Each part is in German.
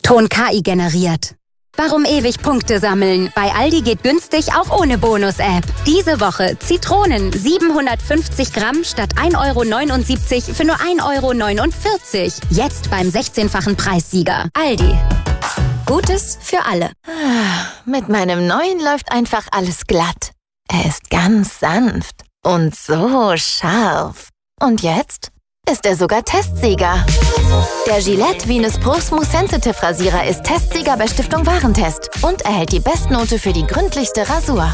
Ton KI generiert. Warum ewig Punkte sammeln? Bei Aldi geht günstig auch ohne Bonus-App. Diese Woche Zitronen 750 Gramm statt 1,79 € für nur 1,49 €. Jetzt beim 16-fachen Preissieger. Aldi. Gutes für alle. Mit meinem neuen läuft einfach alles glatt. Er ist ganz sanft und so scharf. Und jetzt ist er sogar Testsieger. Der Gillette Venus Pro Smooth Sensitive Rasierer ist Testsieger bei Stiftung Warentest und erhält die Bestnote für die gründlichste Rasur.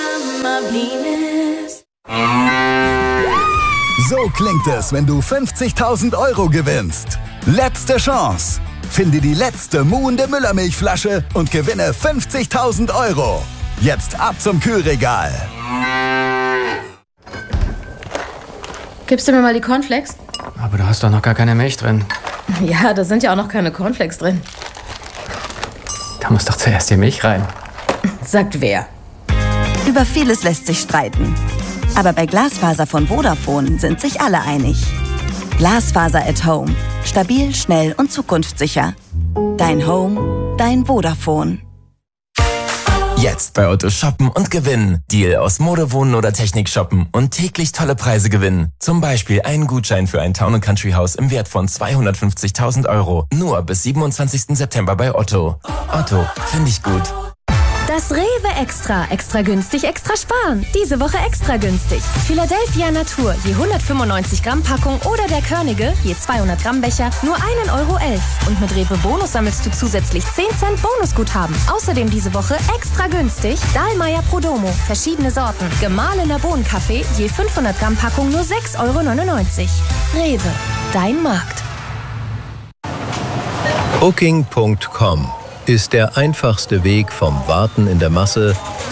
So klingt es, wenn du 50.000 € gewinnst. Letzte Chance. Finde die letzte muhende Müllermilchflasche und gewinne 50.000 €. Jetzt ab zum Kühlregal. Gibst du mir mal die Cornflakes? Aber du hast doch noch gar keine Milch drin. Ja, da sind ja auch noch keine Cornflakes drin. Da muss doch zuerst die Milch rein. Sagt wer? Über vieles lässt sich streiten. Aber bei Glasfaser von Vodafone sind sich alle einig. Glasfaser at Home. Stabil, schnell und zukunftssicher. Dein Home, dein Vodafone. Jetzt bei Otto shoppen und gewinnen. Deal aus Mode, Wohnen oder Technik shoppen und täglich tolle Preise gewinnen. Zum Beispiel einen Gutschein für ein Town & Country Haus im Wert von 250.000 €. Nur bis 27. September bei Otto. Otto, finde ich gut. Das Rewe Extra. Extra günstig, extra sparen. Diese Woche extra günstig. Philadelphia Natur, je 195 Gramm Packung oder der Körnige, je 200 Gramm Becher, nur 1,11 €. Und mit Rewe Bonus sammelst du zusätzlich 10 Cent Bonusguthaben. Außerdem diese Woche extra günstig Dahlmeier Prodomo, verschiedene Sorten. Gemahlener Bohnenkaffee, je 500 Gramm Packung, nur 6,99 €. Rewe, dein Markt. Booking.com ist der einfachste Weg vom Warten in der Masse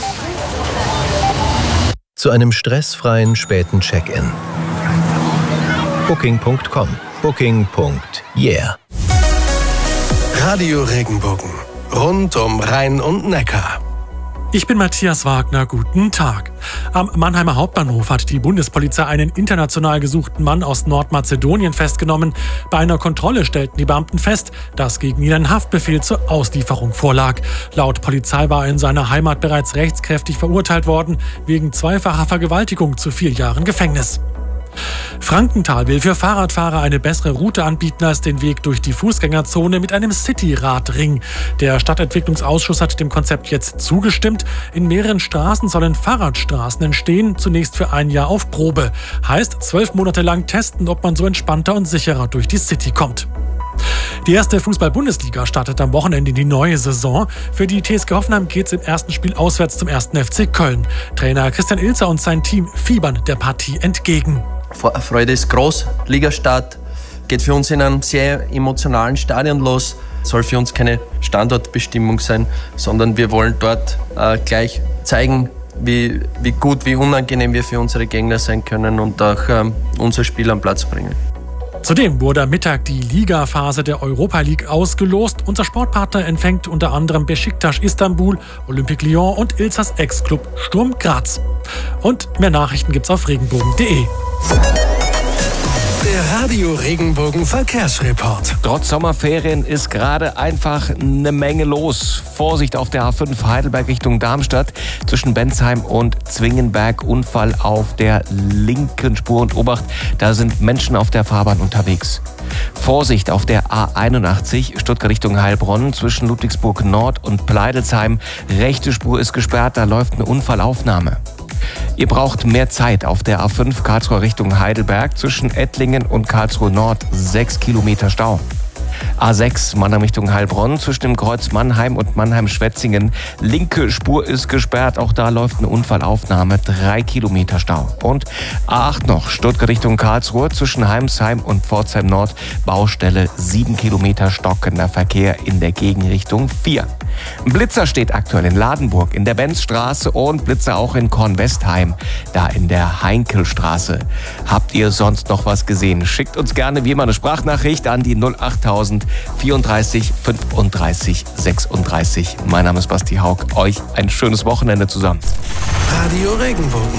zu einem stressfreien späten Check-in. Booking.com. Booking.yeah. Radio Regenbogen. Rund um Rhein und Neckar. Ich bin Matthias Wagner, guten Tag. Am Mannheimer Hauptbahnhof hat die Bundespolizei einen international gesuchten Mann aus Nordmazedonien festgenommen. Bei einer Kontrolle stellten die Beamten fest, dass gegen ihn ein Haftbefehl zur Auslieferung vorlag. Laut Polizei war er in seiner Heimat bereits rechtskräftig verurteilt worden, wegen zweifacher Vergewaltigung zu 4 Jahren Gefängnis. Frankenthal will für Fahrradfahrer eine bessere Route anbieten als den Weg durch die Fußgängerzone mit einem City-Radring. Der Stadtentwicklungsausschuss hat dem Konzept jetzt zugestimmt. In mehreren Straßen sollen Fahrradstraßen entstehen, zunächst für 1 Jahr auf Probe. Heißt 12 Monate lang testen, ob man so entspannter und sicherer durch die City kommt. Die erste Fußball-Bundesliga startet am Wochenende in die neue Saison. Für die TSG Hoffenheim geht es im ersten Spiel auswärts zum 1. FC Köln. Trainer Christian Ilzer und sein Team fiebern der Partie entgegen. Freude ist groß, Ligastart geht für uns in einem sehr emotionalen Stadion los. Soll für uns keine Standortbestimmung sein, sondern wir wollen dort gleich zeigen, wie gut, wie unangenehm wir für unsere Gegner sein können und auch unser Spiel am Platz bringen. Zudem wurde am Mittag die Ligaphase der Europa League ausgelost. Unser Sportpartner empfängt unter anderem Beşiktaş Istanbul, Olympique Lyon und Ilzers Ex-Club Sturm Graz. Und mehr Nachrichten gibt's auf regenbogen.de. Der Radio Regenbogen Verkehrsreport. Trotz Sommerferien ist gerade einfach eine Menge los. Vorsicht auf der A5 Heidelberg Richtung Darmstadt zwischen Bensheim und Zwingenberg. Unfall auf der linken Spur und Obacht, da sind Menschen auf der Fahrbahn unterwegs. Vorsicht auf der A81 Stuttgart Richtung Heilbronn zwischen Ludwigsburg Nord und Pleidelsheim. Rechte Spur ist gesperrt, da läuft eine Unfallaufnahme. Ihr braucht mehr Zeit auf der A5 Karlsruhe Richtung Heidelberg zwischen Ettlingen und Karlsruhe Nord 6 Kilometer Stau. A6 Mannheim Richtung Heilbronn zwischen dem Kreuz Mannheim und Mannheim-Schwetzingen. Linke Spur ist gesperrt, auch da läuft eine Unfallaufnahme, 3 Kilometer Stau. Und A8 noch Stuttgart Richtung Karlsruhe zwischen Heimsheim und Pforzheim Nord. Baustelle 7 Kilometer stockender Verkehr in der Gegenrichtung 4. Ein Blitzer steht aktuell in Ladenburg in der Benzstraße und Blitzer auch in Kornwestheim, da in der Heinkelstraße. Habt ihr sonst noch was gesehen? Schickt uns gerne wie immer eine Sprachnachricht an die 08000 34 35 36. Mein Name ist Basti Haug. Euch ein schönes Wochenende zusammen. Radio Regenbogen.